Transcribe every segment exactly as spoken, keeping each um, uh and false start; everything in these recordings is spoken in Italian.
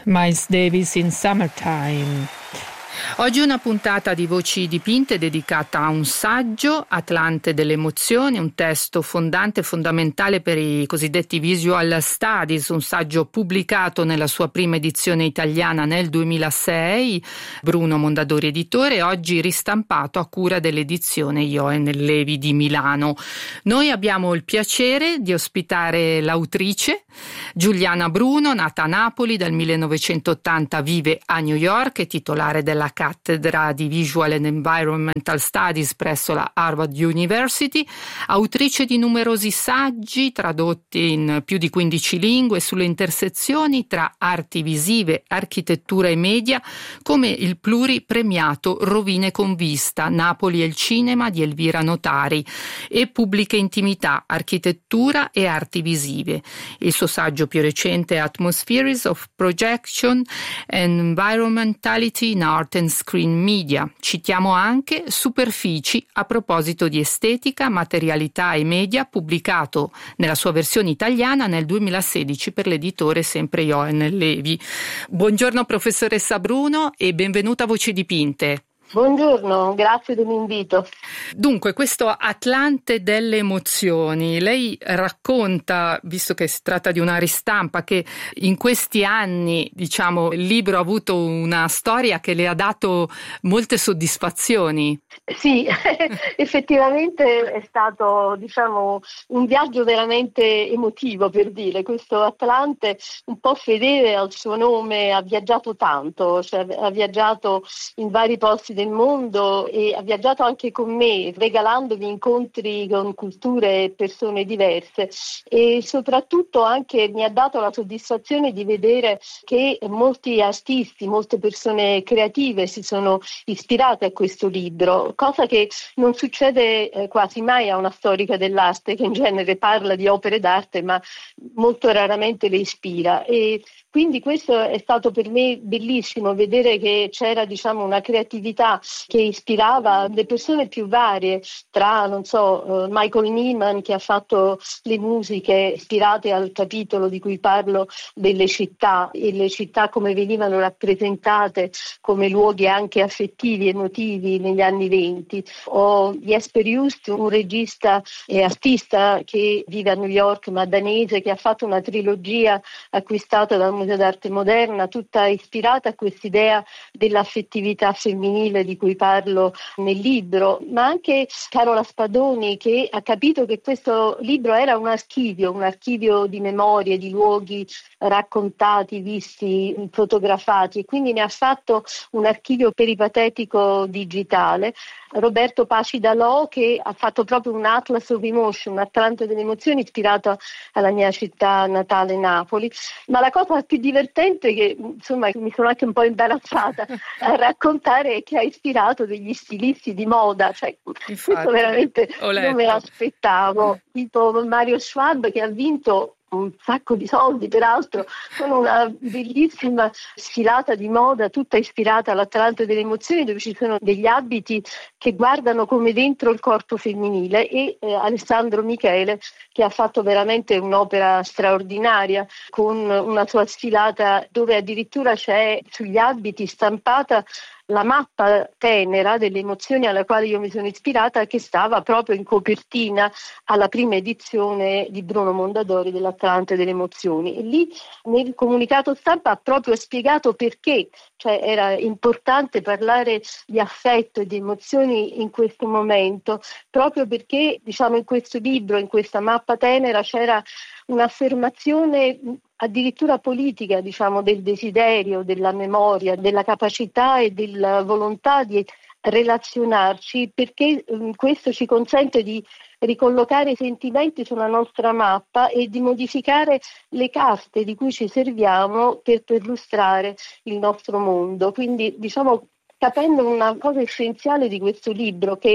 Miles Davis in Summertime. Oggi una puntata di Voci dipinte dedicata a un saggio, Atlante delle emozioni, un testo fondante e fondamentale per i cosiddetti visual studies, un saggio pubblicato nella sua prima edizione italiana nel duemilasei, Bruno Mondadori editore, oggi ristampato a cura dell'edizione Joen Levi di Milano. Noi abbiamo il piacere di ospitare l'autrice Giuliana Bruno, nata a Napoli, dal millenovecentottanta vive a New York, è titolare della cattedra di Visual and Environmental Studies presso la Harvard University, autrice di numerosi saggi tradotti in più di quindici lingue sulle intersezioni tra arti visive, architettura e media, come il pluripremiato Rovine con vista, Napoli e il cinema di Elvira Notari, e Pubbliche intimità, architettura e arti visive. Il suo saggio più recente è Atmospheres of Projection and Environmentality in Art and Screen Media. Citiamo anche Superfici a proposito di estetica, materialità e media, pubblicato nella sua versione italiana nel duemilasedici per l'editore sempre Joen Levi. Buongiorno professoressa Bruno e benvenuta a Voci dipinte. Buongiorno, grazie dell'invito. Dunque, questo Atlante delle emozioni, lei racconta, visto che si tratta di una ristampa, che in questi anni, diciamo, il libro ha avuto una storia che le ha dato molte soddisfazioni. Sì, effettivamente è stato, diciamo, un viaggio veramente emotivo, per dire. Questo Atlante, un po' fedele al suo nome, ha viaggiato tanto, cioè ha viaggiato in vari posti del mondo e ha viaggiato anche con me, regalandomi incontri con culture e persone diverse, e soprattutto anche mi ha dato la soddisfazione di vedere che molti artisti, molte persone creative si sono ispirate a questo libro, cosa che non succede eh, quasi mai a una storica dell'arte, che in genere parla di opere d'arte ma molto raramente le ispira. E quindi questo è stato per me bellissimo, vedere che c'era, diciamo, una creatività che ispirava le persone più varie, tra, non so, Michael Nyman, che ha fatto le musiche ispirate al capitolo di cui parlo delle città, e le città come venivano rappresentate come luoghi anche affettivi, emotivi negli anni venti, o Jesper Just, un regista e artista che vive a New York, ma danese, che ha fatto una trilogia acquistata dal Museo d'Arte Moderna, tutta ispirata a quest'idea dell'affettività femminile di cui parlo nel libro, ma anche Carola Spadoni, che ha capito che questo libro era un archivio, un archivio di memorie, di luoghi raccontati, visti, fotografati, e quindi ne ha fatto un archivio peripatetico digitale. Roberto Paci Dalò, che ha fatto proprio un Atlas of Emotion, un Atlante delle emozioni ispirato alla mia città natale Napoli. Ma la cosa più divertente, che insomma mi sono anche un po' imbarazzata a raccontare, è che ha ispirato degli stilisti di moda, cioè Infatti, questo veramente non me l'aspettavo, tipo Mario Schwab, che ha vinto un sacco di soldi, peraltro, con una bellissima sfilata di moda tutta ispirata all'Atlante delle emozioni, dove ci sono degli abiti che guardano come dentro il corpo femminile, e eh, Alessandro Michele, che ha fatto veramente un'opera straordinaria con una sua sfilata dove addirittura c'è sugli abiti stampata la mappa tenera delle emozioni alla quale io mi sono ispirata, che stava proprio in copertina alla prima edizione di Bruno Mondadori dell'Atlante delle emozioni. E lì nel comunicato stampa ha proprio spiegato perché, cioè era importante parlare di affetto e di emozioni in questo momento, proprio perché, diciamo, in questo libro, in questa mappa tenera, c'era un'affermazione addirittura politica, diciamo, del desiderio, della memoria, della capacità e della volontà di relazionarci, perché um, questo ci consente di ricollocare i sentimenti sulla nostra mappa e di modificare le carte di cui ci serviamo per perlustrare il nostro mondo. Quindi, diciamo, capendo una cosa essenziale di questo libro, che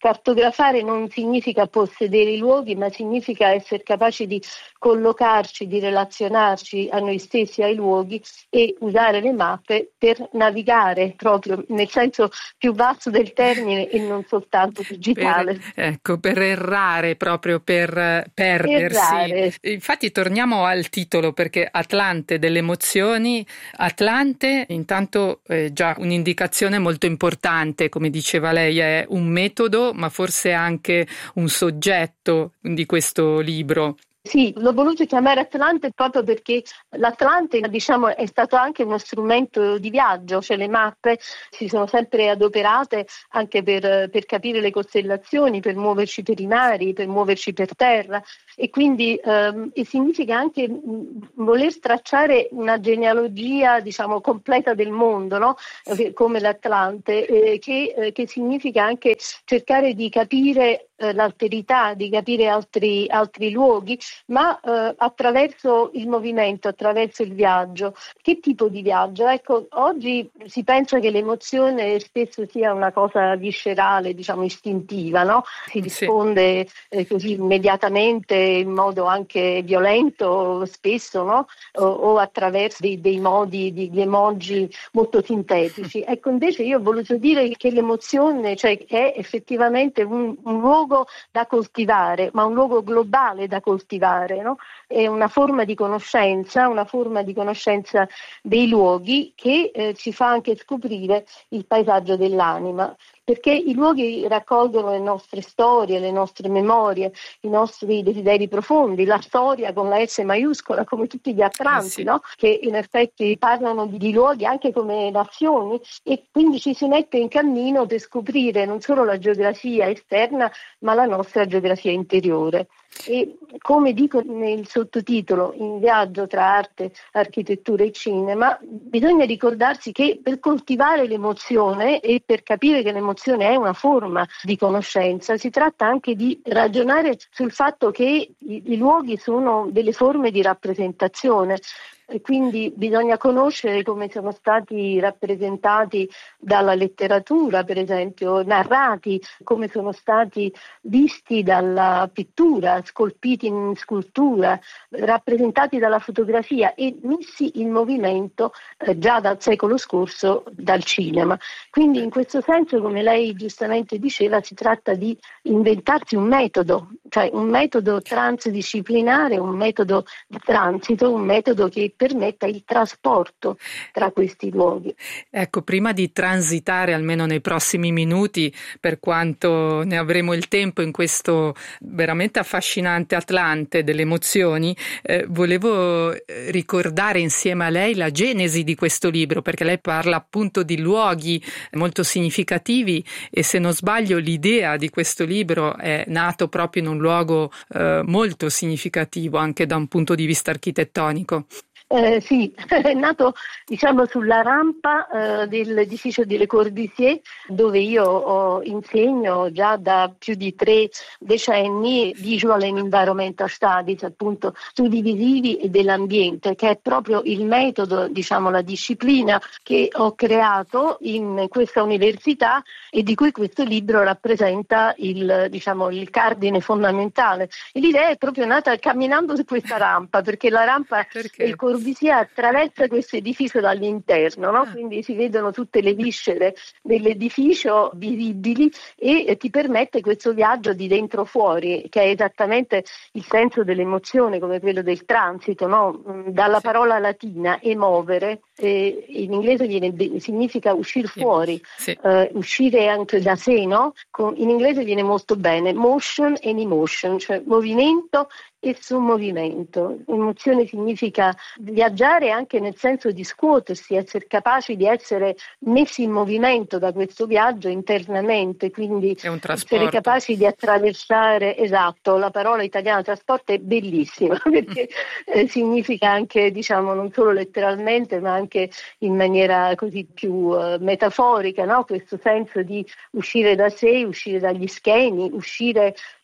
cartografare non significa possedere i luoghi, ma significa essere capaci di collocarci, di relazionarci a noi stessi, ai luoghi, e usare le mappe per navigare proprio nel senso più vasto del termine e non soltanto digitale. Per, ecco, per errare, proprio per perdersi. Errare. Infatti torniamo al titolo, perché Atlante delle emozioni. Atlante, intanto è già un'indicazione molto importante, come diceva lei, è un metodo, ma forse anche un soggetto di questo libro. Sì, l'ho voluto chiamare Atlante proprio perché l'Atlante, diciamo, è stato anche uno strumento di viaggio, cioè le mappe si sono sempre adoperate anche per, per capire le costellazioni, per muoverci per i mari, per muoverci per terra, e quindi ehm, e significa anche mh, voler tracciare una genealogia, diciamo, completa del mondo, no? Eh, come l'Atlante, eh, che, eh, che significa anche cercare di capire eh, l'alterità, di capire altri, altri luoghi, ma eh, attraverso il movimento, attraverso il viaggio. Che tipo di viaggio? Ecco, oggi si pensa che l'emozione spesso sia una cosa viscerale, diciamo istintiva, no? Si risponde eh, così immediatamente, in modo anche violento spesso, no? O, o attraverso dei, dei modi, di, di emoji molto sintetici. Ecco, invece io ho voluto dire che l'emozione, cioè, è effettivamente un, un luogo da coltivare, ma un luogo globale da coltivare. No? È una forma di conoscenza, una forma di conoscenza dei luoghi che eh, ci fa anche scoprire il paesaggio dell'anima, perché i luoghi raccolgono le nostre storie, le nostre memorie, i nostri desideri profondi, la storia con la S maiuscola, come tutti gli Atlanti, eh sì. no? Che in effetti parlano di, di luoghi anche come nazioni, e quindi ci si mette in cammino per scoprire non solo la geografia esterna, ma la nostra geografia interiore. E come dico nel sottotitolo, in viaggio tra arte, architettura e cinema, bisogna ricordarsi che per coltivare l'emozione e per capire che l'emozione è una forma di conoscenza, si tratta anche di ragionare sul fatto che i, i luoghi sono delle forme di rappresentazione. E quindi bisogna conoscere come sono stati rappresentati dalla letteratura, per esempio, narrati, come sono stati visti dalla pittura, scolpiti in scultura, rappresentati dalla fotografia e messi in movimento eh, già dal secolo scorso dal cinema. Quindi in questo senso, come lei giustamente diceva, si tratta di inventarsi un metodo, cioè un metodo transdisciplinare, un metodo di transito, un metodo che permetta il trasporto tra questi luoghi. Ecco, prima di transitare, almeno nei prossimi minuti, per quanto ne avremo il tempo in questo veramente affascinante Atlante delle emozioni, eh, volevo ricordare insieme a lei la genesi di questo libro, perché lei parla appunto di luoghi molto significativi e, se non sbaglio, l'idea di questo libro è nato proprio in un luogo eh, molto significativo anche da un punto di vista architettonico. Eh, sì, è nato diciamo sulla rampa eh, dell'edificio di Le Corbusier, dove io oh, insegno già da più di tre decenni Visual and Environmental Studies, appunto studi visivi e dell'ambiente, che è proprio il metodo, diciamo la disciplina che ho creato in questa università e di cui questo libro rappresenta il, diciamo, il cardine fondamentale. E l'idea è proprio nata camminando su questa rampa, perché la rampa perché? del Corbusier attraversa questo edificio dall'interno, no? Quindi si vedono tutte le viscere dell'edificio visibili e ti permette questo viaggio di dentro fuori, che è esattamente il senso dell'emozione, come quello del transito, no? Dalla parola latina emovere, eh, in inglese viene, significa uscire fuori, sì. eh, uscire anche da sé, no? Con, in inglese viene molto bene motion and emotion, cioè movimento e su movimento. Emozione significa viaggiare anche nel senso di scuotersi, essere capaci di essere messi in movimento da questo viaggio internamente, quindi essere capaci di attraversare, esatto, la parola italiana trasporto è bellissima perché eh, significa anche, diciamo, non solo letteralmente ma anche in maniera così più uh, metaforica, no? Questo senso di uscire da sé, uscire dagli schemi, uscire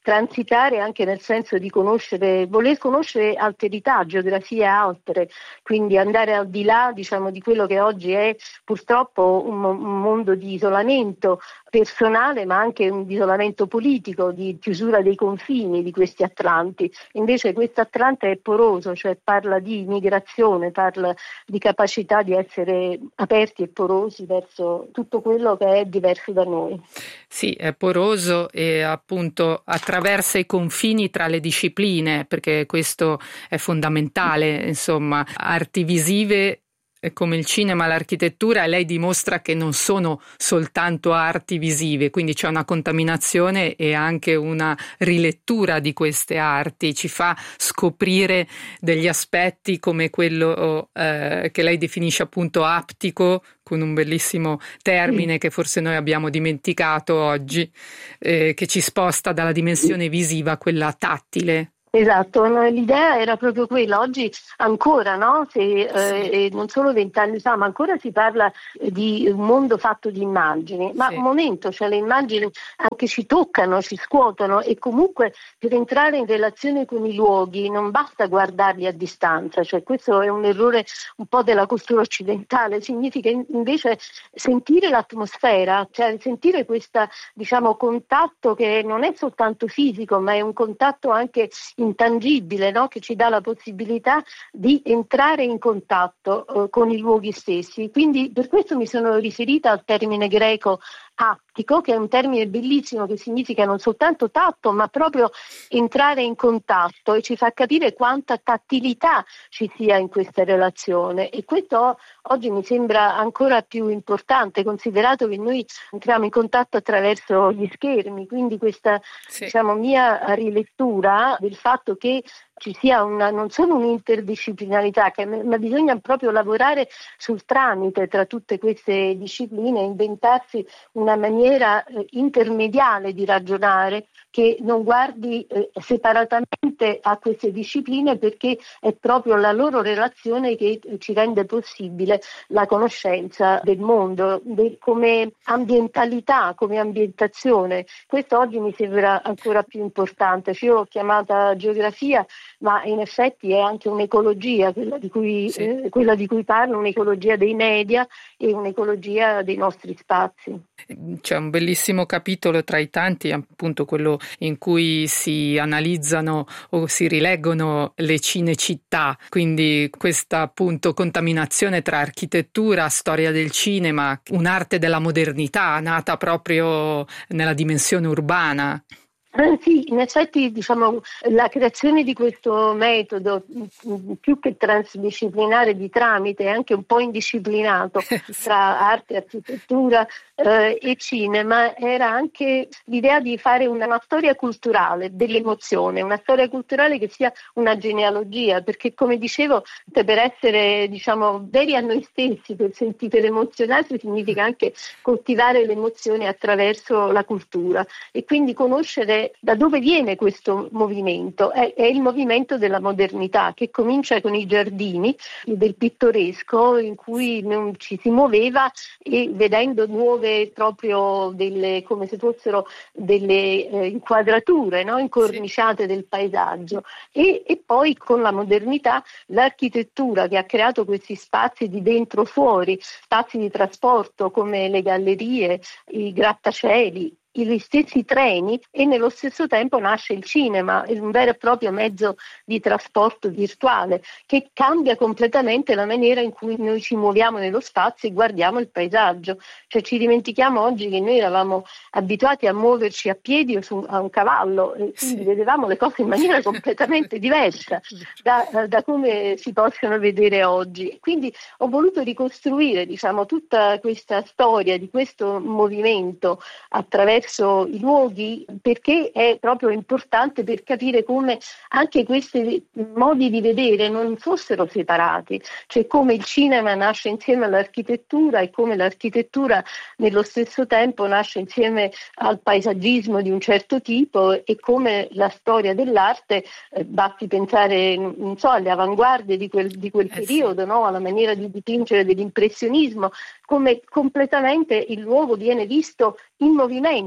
transitare anche nel senso di conoscere, voler conoscere alterità, geografie altre, quindi andare al di là, diciamo, di quello che oggi è purtroppo un, un mondo di isolamento personale, ma anche un isolamento politico, di chiusura dei confini di questi Atlanti. Invece questo Atlante è poroso, cioè parla di migrazione, parla di capacità di essere aperti e porosi verso tutto quello che è diverso da noi. Sì, è poroso e appunto attraversa i confini tra le discipline, perché questo è fondamentale, insomma, arti visive come il cinema, l'architettura, e lei dimostra che non sono soltanto arti visive, quindi c'è una contaminazione e anche una rilettura di queste arti, ci fa scoprire degli aspetti come quello eh, che lei definisce appunto aptico, con un bellissimo termine che forse noi abbiamo dimenticato oggi, eh, che ci sposta dalla dimensione visiva a quella tattile. Esatto, no, l'idea era proprio quella. Oggi ancora, no? Se, eh, non solo vent'anni fa, ma ancora si parla di un mondo fatto di immagini. Ma sì. Un momento, cioè le immagini anche ci toccano, ci scuotono, e comunque per entrare in relazione con i luoghi non basta guardarli a distanza. Cioè questo è un errore un po' della cultura occidentale. Significa invece sentire l'atmosfera, cioè sentire questo, diciamo, contatto che non è soltanto fisico, ma è un contatto anche intangibile, no? Che ci dà la possibilità di entrare in contatto eh, con i luoghi stessi. Quindi per questo mi sono riferita al termine greco aptico, che è un termine bellissimo che significa non soltanto tatto, ma proprio entrare in contatto, e ci fa capire quanta tattilità ci sia in questa relazione. E questo oggi mi sembra ancora più importante, considerato che noi entriamo in contatto attraverso gli schermi, quindi questa sì. diciamo, mia rilettura del fatto che ci sia una, non solo un'interdisciplinarità, che, ma bisogna proprio lavorare sul tramite tra tutte queste discipline, inventarsi una maniera eh, intermediale di ragionare che non guardi eh, separatamente a queste discipline, perché è proprio la loro relazione che eh, ci rende possibile la conoscenza del mondo, de, come ambientalità, come ambientazione. Questo oggi mi sembra ancora più importante. Io l'ho chiamata geografia, ma in effetti è anche un'ecologia, quella di cui, sì. eh, quella di cui parlo, un'ecologia dei media e un'ecologia dei nostri spazi. C'è un bellissimo capitolo tra i tanti, appunto quello in cui si analizzano o si rileggono le cinecittà, quindi questa appunto contaminazione tra architettura, storia del cinema, un'arte della modernità nata proprio nella dimensione urbana. Eh, sì, in effetti diciamo la creazione di questo metodo più che transdisciplinare di tramite è anche un po' indisciplinato tra arte, architettura eh, e cinema, era anche l'idea di fare una, una storia culturale dell'emozione, una storia culturale che sia una genealogia, perché come dicevo per essere diciamo veri a noi stessi, per sentire, per emozionarsi significa anche coltivare l'emozione attraverso la cultura, e quindi conoscere da dove viene questo movimento. È, è il movimento della modernità, che comincia con i giardini del pittoresco, in cui non ci si muoveva, e vedendo nuove proprio delle, come se fossero delle eh, inquadrature, no? Incorniciate sì. del paesaggio, e, e poi con la modernità l'architettura che ha creato questi spazi di dentro fuori, spazi di trasporto come le gallerie, i grattacieli, gli stessi treni, e nello stesso tempo nasce il cinema, un vero e proprio mezzo di trasporto virtuale che cambia completamente la maniera in cui noi ci muoviamo nello spazio e guardiamo il paesaggio. Cioè ci dimentichiamo oggi che noi eravamo abituati a muoverci a piedi o su, a un cavallo, e quindi sì. vedevamo le cose in maniera completamente diversa da, da come si possono vedere oggi. Quindi ho voluto ricostruire diciamo tutta questa storia di questo movimento attraverso i luoghi, perché è proprio importante per capire come anche questi modi di vedere non fossero separati, cioè come il cinema nasce insieme all'architettura e come l'architettura nello stesso tempo nasce insieme al paesaggismo di un certo tipo, e come la storia dell'arte, eh, basti pensare non so, alle avanguardie di quel, di quel eh periodo, sì. no? alla maniera di dipingere dell'impressionismo, come completamente il luogo viene visto in movimento,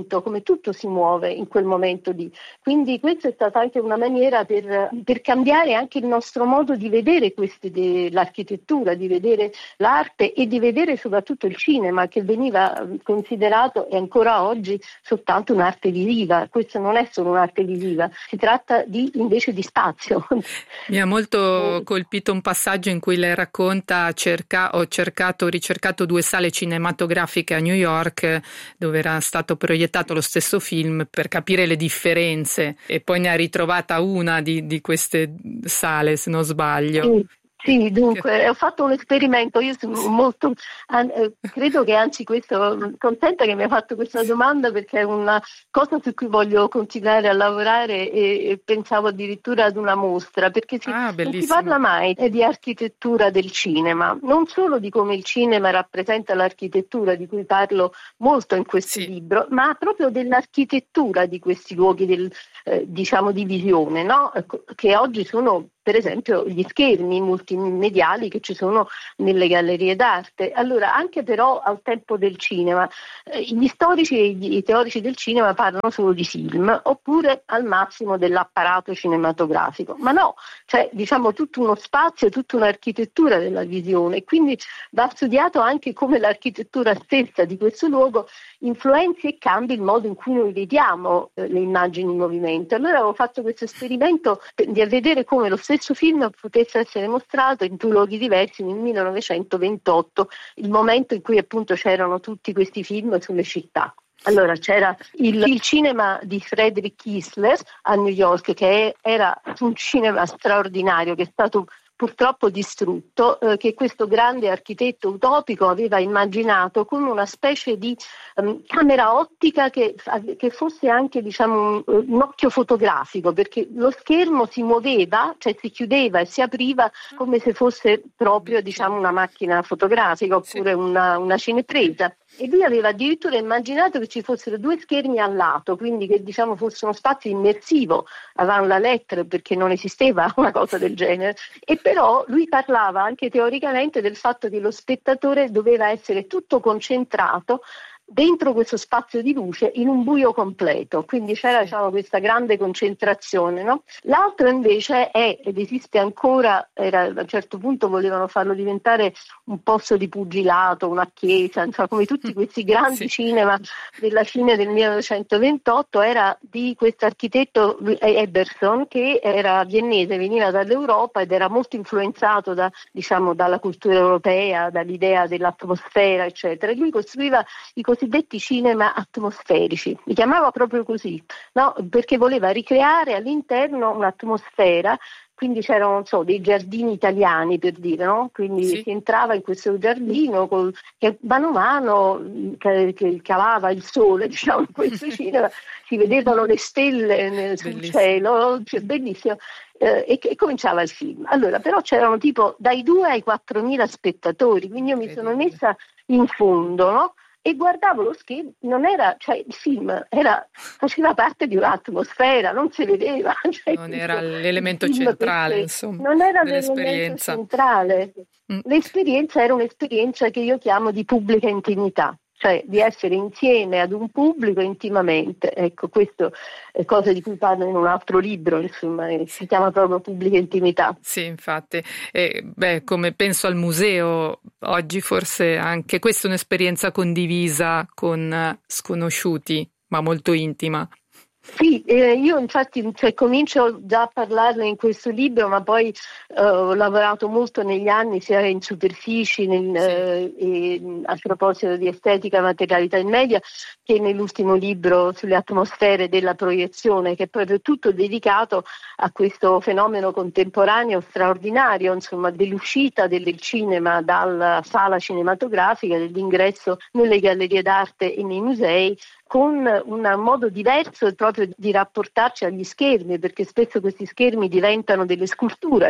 movimento, come tutto si muove in quel momento lì. Quindi questa è stata anche una maniera per, per cambiare anche il nostro modo di vedere queste, de, l'architettura, di vedere l'arte e di vedere soprattutto il cinema, che veniva considerato e ancora oggi soltanto un'arte visiva. Questa non è solo un'arte visiva, si tratta di, invece di spazio. Mi ha molto colpito un passaggio in cui lei racconta cerca, ho cercato, ricercato due sale cinematografiche a New York dove era stato proiettato lo stesso film per capire le differenze, e poi ne ha ritrovata una di, di queste sale, se non sbaglio. Sì. Sì, dunque, ho fatto un esperimento, io sono molto, eh, credo che anzi questo, contenta che mi ha fatto questa domanda, perché è una cosa su cui voglio continuare a lavorare e, e pensavo addirittura ad una mostra, perché si, ah, non si parla mai di architettura del cinema, non solo di come il cinema rappresenta l'architettura, di cui parlo molto in questo sì. libro, ma proprio dell'architettura di questi luoghi del, eh, diciamo di visione, no? Che oggi sono per esempio gli schermi multimediali che ci sono nelle gallerie d'arte. Allora, anche però al tempo del cinema, eh, gli storici e gli, i teorici del cinema parlano solo di film, oppure al massimo dell'apparato cinematografico. Ma no, c'è diciamo tutto uno spazio, tutta un'architettura della visione, quindi va studiato anche come l'architettura stessa di questo luogo influenzi e cambi il modo in cui noi vediamo eh, le immagini in movimento. Allora avevo fatto questo esperimento per, di vedere come lo stesso film potesse essere mostrato in due luoghi diversi nel millenovecentoventotto, il momento in cui appunto c'erano tutti questi film sulle città. Allora c'era il, il cinema di Friedrich Kiesler a New York, che era un cinema straordinario, che è stato purtroppo distrutto, eh, che questo grande architetto utopico aveva immaginato come una specie di um, camera ottica che, che fosse anche diciamo un, un occhio fotografico, perché lo schermo si muoveva, cioè si chiudeva e si apriva come se fosse proprio diciamo una macchina fotografica oppure sì. una, una cinepresa. E lui aveva addirittura immaginato che ci fossero due schermi al lato, quindi che diciamo fosse uno spazio immersivo avant la lettre, perché non esisteva una cosa del genere. E però lui parlava anche teoricamente del fatto che lo spettatore doveva essere tutto concentrato dentro questo spazio di luce in un buio completo, quindi c'era diciamo questa grande concentrazione, no? L'altro invece è, ed esiste ancora, era, a un certo punto volevano farlo diventare un posto di pugilato, una chiesa, insomma come tutti questi grandi sì. cinema della fine del millenovecentoventotto, era di questo architetto Eberson, che era viennese, veniva dall'Europa ed era molto influenzato da, diciamo, dalla cultura europea, dall'idea dell'atmosfera eccetera, e lui costruiva i cosiddetti cinema atmosferici, li chiamava proprio così, no? Perché voleva ricreare all'interno un'atmosfera, quindi c'erano non so, dei giardini italiani per dire, no? Quindi sì. si entrava in questo giardino col, che mano a mano che, che calava il sole, diciamo, in questo cinema si vedevano le stelle nel, sul cielo, cioè, bellissimo. Eh, e, e cominciava il film. Allora, però c'erano tipo dai due ai quattromila spettatori, quindi io mi sono messa in fondo, no? E guardavo lo schermo, non era, cioè il film era, faceva parte di un'atmosfera, non si vedeva. Cioè, non era l'elemento centrale, insomma. Non era l'elemento centrale. Mm. L'esperienza era un'esperienza che io chiamo di pubblica intimità, cioè di essere insieme ad un pubblico intimamente. Ecco, questo è cosa di cui parlo in un altro libro, insomma, si chiama proprio pubblica intimità. Sì, infatti. E, beh, come penso al museo, oggi forse anche questa è un'esperienza condivisa con sconosciuti, ma molto intima. Sì, eh, io infatti cioè, comincio già a parlarne in questo libro, ma poi eh, ho lavorato molto negli anni sia in superfici, nel, sì. eh, e, a proposito di estetica, materialità e media, che nell'ultimo libro sulle atmosfere della proiezione, che è proprio tutto dedicato a questo fenomeno contemporaneo straordinario, insomma, dell'uscita del cinema dalla sala cinematografica, dell'ingresso nelle gallerie d'arte e nei musei, con un modo diverso proprio di rapportarci agli schermi, perché spesso questi schermi diventano delle sculture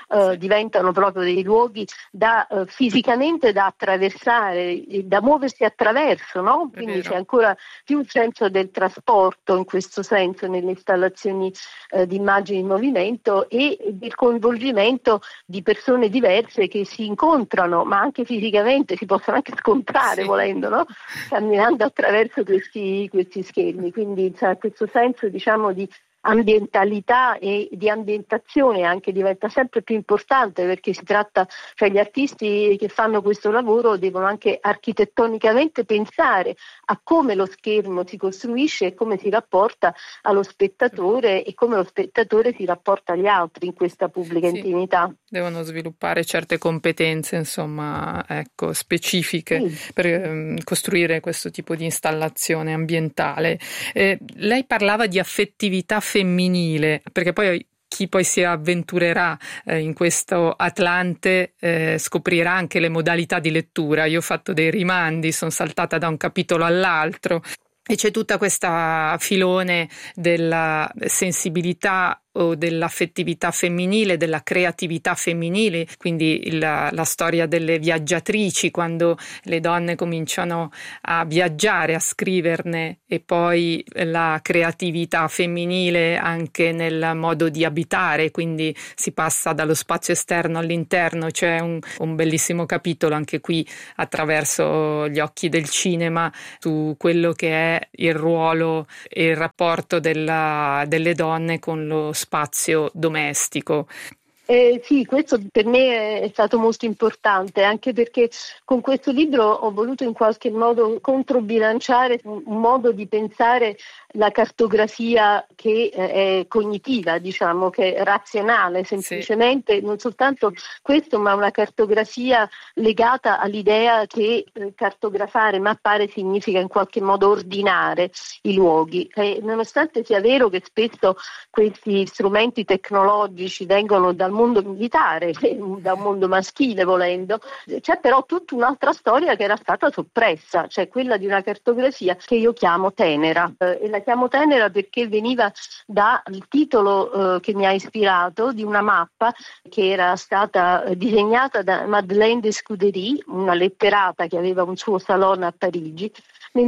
uh, sì. diventano proprio dei luoghi da uh, fisicamente da attraversare, da muoversi attraverso, no? Quindi c'è ancora più il senso del trasporto in questo senso nelle installazioni uh, di immagini in movimento e del coinvolgimento di persone diverse che si incontrano, ma anche fisicamente si possono anche scontrare, sì, volendo, no? Camminando attraverso questi, questi schermi. Quindi c'è questo senso, diciamo, di ambientalità e di ambientazione anche diventa sempre più importante, perché si tratta, cioè gli artisti che fanno questo lavoro devono anche architettonicamente pensare a come lo schermo si costruisce e come si rapporta allo spettatore e come lo spettatore si rapporta agli altri in questa pubblica sì. intimità. Devono sviluppare certe competenze, insomma, ecco, specifiche sì. per um, costruire questo tipo di installazione ambientale. Eh, lei parlava di affettività femminile, perché poi chi poi si avventurerà eh, in questo Atlante eh, scoprirà anche le modalità di lettura. Io ho fatto dei rimandi, sono saltata da un capitolo all'altro e c'è tutta questa filone della sensibilità o dell'affettività femminile, della creatività femminile, quindi il, la storia delle viaggiatrici, quando le donne cominciano a viaggiare, a scriverne, e poi la creatività femminile anche nel modo di abitare, quindi si passa dallo spazio esterno all'interno. C'è un, un bellissimo capitolo anche qui attraverso gli occhi del cinema su quello che è il ruolo e il rapporto della, delle donne con lo spazio domestico. Eh, sì, questo per me è stato molto importante, anche perché con questo libro ho voluto in qualche modo controbilanciare un modo di pensare la cartografia che è cognitiva, diciamo, che è razionale, semplicemente, sì. Non soltanto questo, ma una cartografia legata all'idea che eh, cartografare, mappare significa in qualche modo ordinare i luoghi. E nonostante sia vero che spesso questi strumenti tecnologici vengono dal mondo militare, da un mondo maschile volendo, c'è però tutta un'altra storia che era stata soppressa, cioè quella di una cartografia che io chiamo tenera, eh, e la chiamo tenera perché veniva dal titolo eh, che mi ha ispirato di una mappa che era stata eh, disegnata da Madeleine de Scudéry, una letterata che aveva un suo salone a Parigi. Nel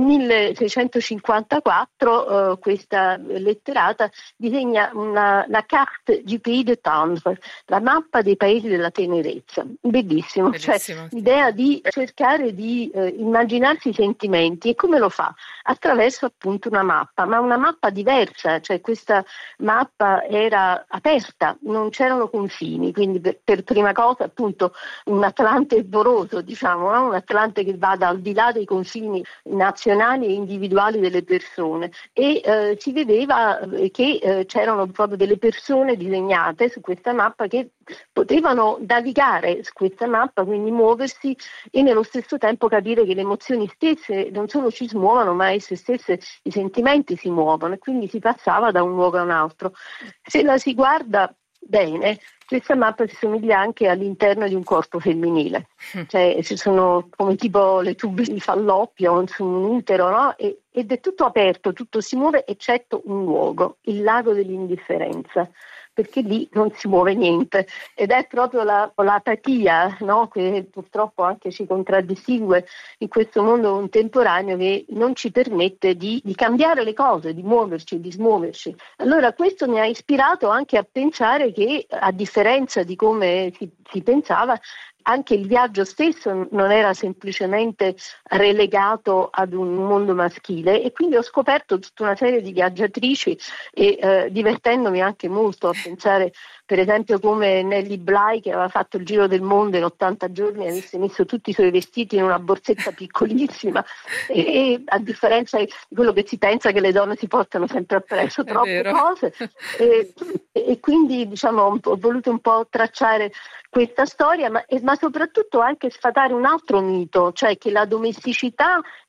milleseicentocinquantaquattro eh, questa letterata disegna una, la carte du pays de tendre, la mappa dei paesi della tenerezza. Bellissimo, Bellissimo. Cioè, l'idea di cercare di eh, immaginarsi i sentimenti. E come lo fa? Attraverso appunto una mappa, ma una mappa diversa, cioè questa mappa era aperta, non c'erano confini, quindi per, per prima cosa appunto un Atlante poroso, diciamo, no? Un Atlante che vada al di là dei confini nazionali e individuali delle persone, e eh, si vedeva che eh, c'erano proprio delle persone disegnate su questa mappa che potevano navigare su questa mappa, quindi muoversi e nello stesso tempo capire che le emozioni stesse non solo ci smuovono, ma esse stesse, i sentimenti si muovono, e quindi si passava da un luogo a un altro. Se la si guarda bene, questa mappa si somiglia anche all'interno di un corpo femminile, cioè ci sono come tipo le tubi di Falloppio su un utero, no? E, ed è tutto aperto, tutto si muove eccetto un luogo, il lago dell'indifferenza, perché lì non si muove niente, ed è proprio la, l'apatia, no? Che purtroppo anche ci contraddistingue in questo mondo contemporaneo, che non ci permette di, di cambiare le cose, di muoverci, di smuoverci. Allora questo mi ha ispirato anche a pensare che, a differenza di come si, si pensava, anche il viaggio stesso non era semplicemente relegato ad un mondo maschile, e quindi ho scoperto tutta una serie di viaggiatrici e eh, divertendomi anche molto a pensare per esempio come Nellie Bly, che aveva fatto il giro del mondo in ottanta giorni, avesse messo tutti i suoi vestiti in una borsetta piccolissima e, e a differenza di quello che si pensa che le donne si portano sempre appresso troppe cose, e, e quindi diciamo ho voluto un po' tracciare questa storia, ma, ma soprattutto anche sfatare un altro mito, cioè che la domesticità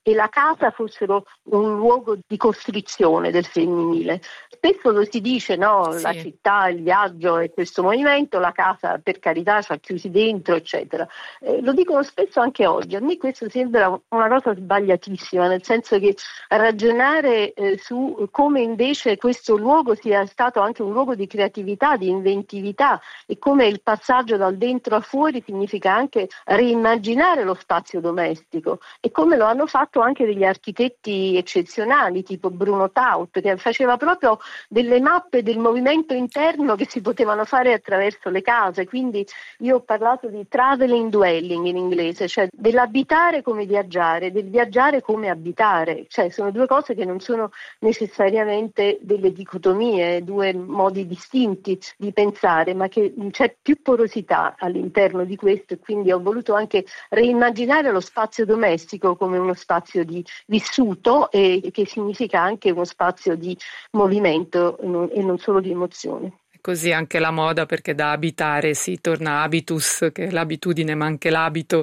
e la casa fossero un luogo di costrizione del femminile. Spesso lo si dice, no? Sì. La città, il viaggio e questo movimento, la casa per carità ci ha chiusi dentro, eccetera. Eh, lo dicono spesso anche oggi. A me questo sembra una cosa sbagliatissima, nel senso che ragionare eh, su come invece questo luogo sia stato anche un luogo di creatività, di inventività, e come il passaggio dal dentro a fuori significa anche reimmaginare lo spazio domestico, e come lo hanno fatto anche degli architetti eccezionali tipo Bruno Taut, che faceva proprio delle mappe del movimento interno che si potevano fare attraverso le case. Quindi io ho parlato di traveling dwelling in inglese, cioè dell'abitare come viaggiare, del viaggiare come abitare, cioè sono due cose che non sono necessariamente delle dicotomie, due modi distinti di pensare, ma che c'è più porosità all'interno di questo, e quindi ho voluto anche reimmaginare lo spazio domestico come uno spazio di vissuto, e che significa anche uno spazio di movimento e non solo di emozione. Così anche la moda, perché da abitare si torna habitus, che è l'abitudine ma anche l'abito,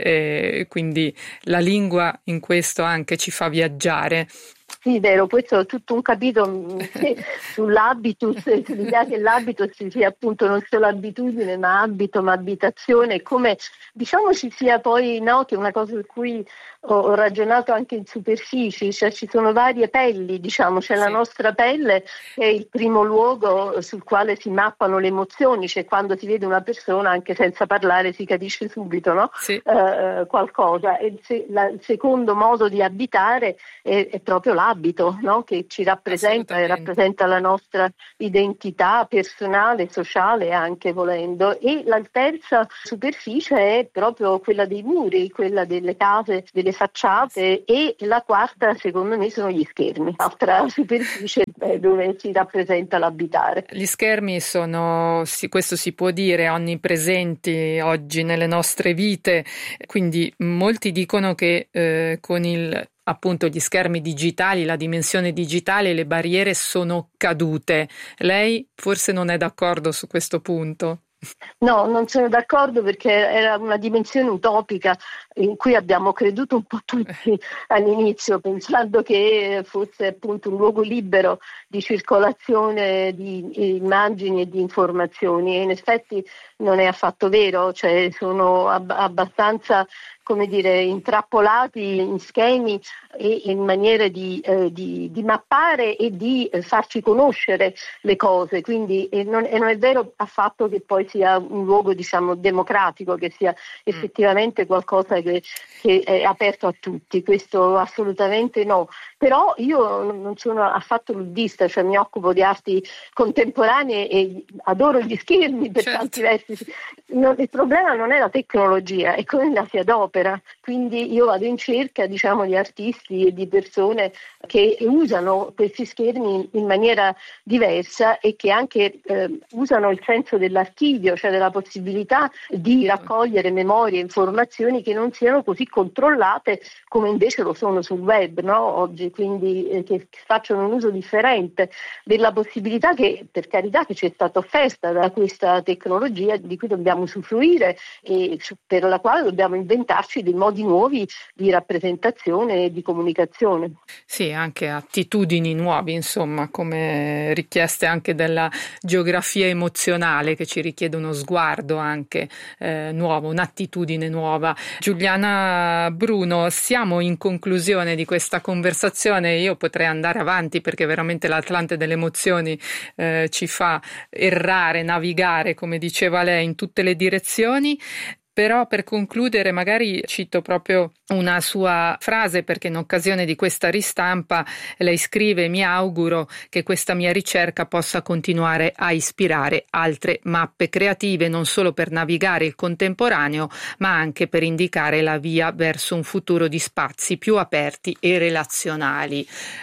eh, quindi la lingua in questo anche ci fa viaggiare. Sì, vero, questo è tutto un capitolo sull'habitus, sull'idea che l'habitus sia appunto non solo abitudine ma abito, ma abitazione, come diciamo ci sia poi, no, che è una cosa su cui ho, ho ragionato anche in superficie, cioè ci sono varie pelli, diciamo, c'è sì. La nostra pelle che è il primo luogo sul quale si mappano le emozioni, cioè quando si vede una persona anche senza parlare si capisce subito, no? Sì. Eh, qualcosa, e il, se, la, il secondo modo di abitare è, è proprio l'abito, no? Che ci rappresenta e rappresenta la nostra identità personale, sociale anche volendo, e la terza superficie è proprio quella dei muri, quella delle case, delle facciate, e la quarta secondo me sono gli schermi, altra superficie dove si rappresenta l'abitare. Gli schermi sono, sì, questo si può dire, onnipresenti oggi nelle nostre vite, quindi molti dicono che eh, con il appunto gli schermi digitali, la dimensione digitale, le barriere sono cadute. Lei forse non è d'accordo su questo punto? No, non sono d'accordo, perché era una dimensione utopica in cui abbiamo creduto un po' tutti all'inizio, pensando che fosse appunto un luogo libero di circolazione di immagini e di informazioni, e in effetti non è affatto vero, cioè sono ab- abbastanza come dire, intrappolati in schemi e in maniere di, eh, di, di mappare e di eh, farci conoscere le cose, quindi e non, e non è vero affatto che poi sia un luogo, diciamo, democratico, che sia effettivamente qualcosa che, che è aperto a tutti, questo assolutamente no. Però io non sono affatto luddista, cioè mi occupo di arti contemporanee e adoro gli schermi per certo. tanti versi. Non, il problema non è la tecnologia, è come la si adopera. Quindi io vado in cerca, diciamo, di artisti e di persone che usano questi schermi in maniera diversa e che anche eh, usano il senso dell'archivio, cioè della possibilità di raccogliere memorie e informazioni che non siano così controllate come invece lo sono sul web, no? Oggi, quindi eh, che facciano un uso differente della possibilità che, per carità, che ci è stata offerta da questa tecnologia di cui dobbiamo usufruire e per la quale dobbiamo inventarci dei modi nuovi di rappresentazione e di comunicazione. Sì, anche attitudini nuove, insomma, come richieste anche della geografia emozionale, che ci richiede uno sguardo anche eh, nuovo, un'attitudine nuova. Giuliana Bruno, siamo in conclusione di questa conversazione. Io potrei andare avanti perché veramente l'Atlante delle emozioni eh, ci fa errare, navigare, come diceva lei, in tutte le direzioni. Però per concludere magari cito proprio una sua frase, perché in occasione di questa ristampa lei scrive: mi auguro che questa mia ricerca possa continuare a ispirare altre mappe creative, non solo per navigare il contemporaneo, ma anche per indicare la via verso un futuro di spazi più aperti e relazionali.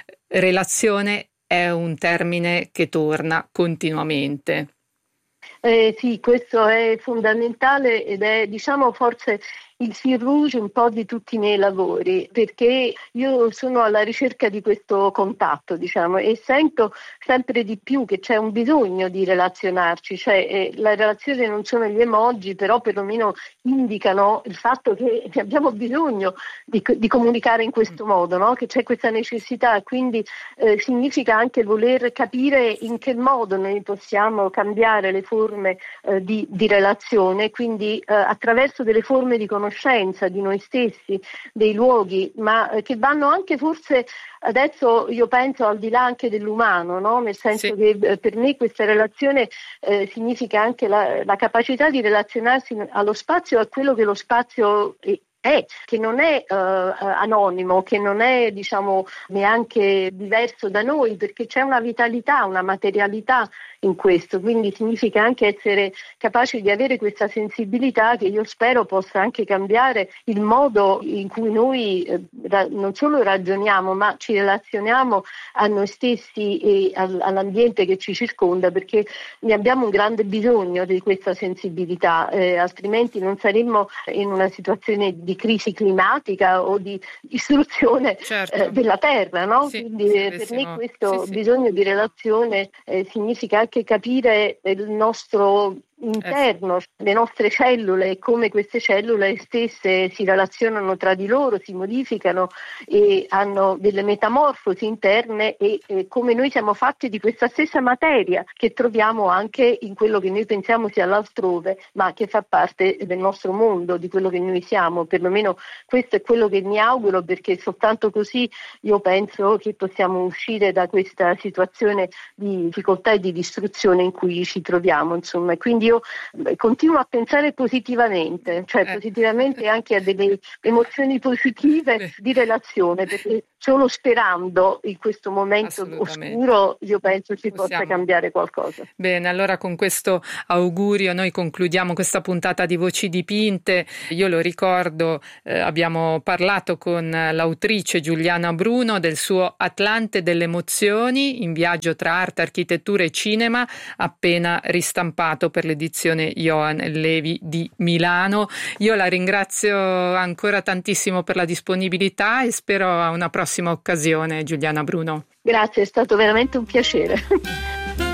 Relazione è un termine che torna continuamente. Eh, sì, questo è fondamentale ed è, diciamo, forse il fil rouge un po' di tutti i miei lavori, perché io sono alla ricerca di questo contatto, diciamo, e sento sempre di più che c'è un bisogno di relazionarci, cioè eh, la relazione non sono gli emoji, però perlomeno indicano il fatto che abbiamo bisogno di, di comunicare in questo modo, no? Che c'è questa necessità, quindi eh, significa anche voler capire in che modo noi possiamo cambiare le forme eh, di, di relazione, quindi eh, attraverso delle forme di conoscenza di noi stessi, dei luoghi, ma eh, che vanno anche forse adesso, io penso, al di là anche dell'umano, no? Nel senso sì. che eh, per me questa relazione eh, significa anche la, la capacità di relazionarsi allo spazio, a quello che lo spazio è. È, che non è uh, anonimo, che non è diciamo neanche diverso da noi, perché c'è una vitalità, una materialità in questo, quindi significa anche essere capaci di avere questa sensibilità che io spero possa anche cambiare il modo in cui noi eh, ra- non solo ragioniamo, ma ci relazioniamo a noi stessi e al- all'ambiente che ci circonda, perché ne abbiamo un grande bisogno di questa sensibilità, eh, altrimenti non saremmo in una situazione di crisi climatica o di distruzione certo. eh, della terra, no? Sì, Quindi eh, per me questo sì, sì. bisogno di relazione eh, significa anche capire il nostro interno, le nostre cellule e come queste cellule stesse si relazionano tra di loro, si modificano e hanno delle metamorfosi interne e, e come noi siamo fatti di questa stessa materia che troviamo anche in quello che noi pensiamo sia l'altrove, ma che fa parte del nostro mondo, di quello che noi siamo. Perlomeno questo è quello che mi auguro, perché soltanto così io penso che possiamo uscire da questa situazione di difficoltà e di distruzione in cui ci troviamo, insomma. Quindi io continuo a pensare positivamente, cioè eh. positivamente anche a delle emozioni positive Beh. di relazione, perché solo sperando in questo momento oscuro io penso ci Possiamo. possa cambiare qualcosa. Bene, allora con questo augurio noi concludiamo questa puntata di Voci Dipinte. Io lo ricordo, eh, abbiamo parlato con l'autrice Giuliana Bruno del suo Atlante delle emozioni, in viaggio tra arte, architettura e cinema, appena ristampato per l'edizione Johan Levi di Milano. Io la ringrazio ancora tantissimo per la disponibilità e spero a una prossima occasione, Giuliana Bruno. Grazie, è stato veramente un piacere.